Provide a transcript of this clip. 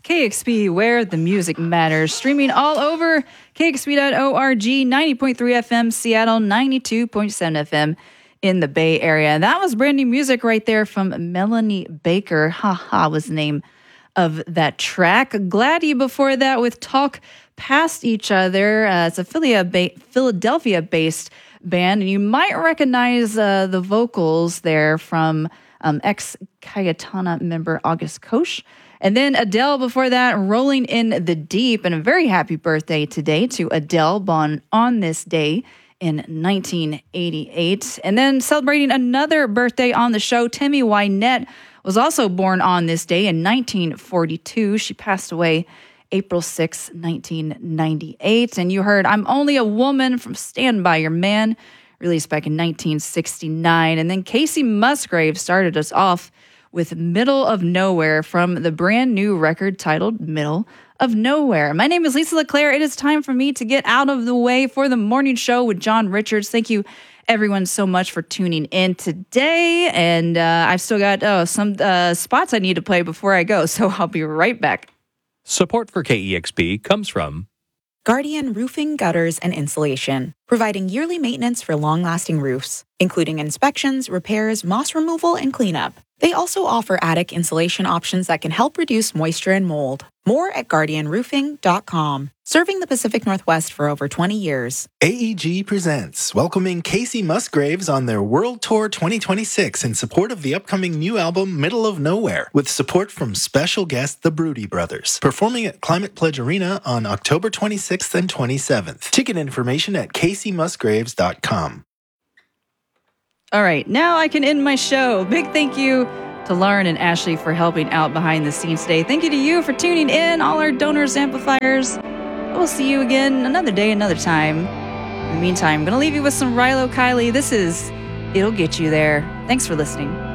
KXP, where the music matters. Streaming all over KXP.org, 90.3 FM, Seattle, 92.7 FM in the Bay Area. And that was brand new music right there from Melanie Baker. Haha was the name of that track. Gladdy before that with Talk Past Each Other. It's a Philadelphia-based band, and you might recognize the vocals there from ex-Cayetana member August Kosh. And then Adele before that, Rolling in the Deep. And a very happy birthday today to Adele, born on this day in 1988. And then celebrating another birthday on the show, Tammy Wynette was also born on this day in 1942. She passed away April 6, 1998. And you heard I'm Only a Woman from Stand By Your Man, released back in 1969. And then Casey Musgrave started us off with Middle of Nowhere from the brand new record titled Middle of Nowhere. My name is Lisa LeClaire. It is time for me to get out of the way for the morning show with John Richards. Thank you, everyone, so much for tuning in today. And I've still got some spots I need to play before I go, so I'll be right back. Support for KEXP comes from Guardian Roofing, Gutters, and Insulation, providing yearly maintenance for long-lasting roofs, including inspections, repairs, moss removal, and cleanup. They also offer attic insulation options that can help reduce moisture and mold. More at guardianroofing.com. Serving the Pacific Northwest for over 20 years. AEG presents welcoming Casey Musgraves on their World Tour 2026 in support of the upcoming new album Middle of Nowhere, with support from special guest the Broody Brothers, performing at Climate Pledge Arena on October 26th and 27th. Ticket information at caseymusgraves.com. All right, now I can end my show. Big thank you to Lauren and Ashley for helping out behind the scenes today. Thank you to you for tuning in, all our donors, amplifiers. We'll see you again another day, another time. In the meantime, I'm going to leave you with some Rilo Kiley. This is It'll Get You There. Thanks for listening.